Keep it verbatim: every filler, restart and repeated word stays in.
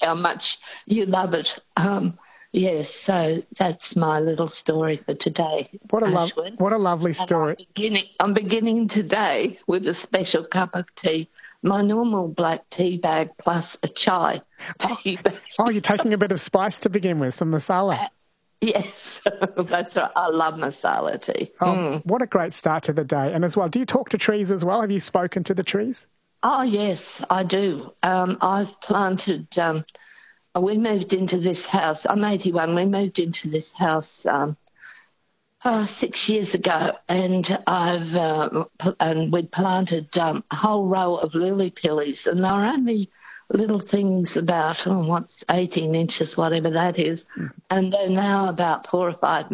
how much you love it. Um, yes, so that's my little story for today. What a love, Ashwin. what a lovely And story. I'm beginning, I'm beginning today with a special cup of tea, my normal black tea bag plus a chai tea bag. Oh, you're taking a bit of spice to begin with, some masala. Uh, yes, that's right. I love masala tea. Oh, Mm. what a great start to the day. And as well, do you talk to trees as well? Have you spoken to the trees? Oh, yes, I do. Um, I've planted, um, we moved into this house, I'm eighty-one, we moved into this house um, uh, six years ago, and I've uh, pl- and we planted um, a whole row of lily pillies, and they were only little things about, oh, what's eighteen inches, whatever that is, and they're now about four or five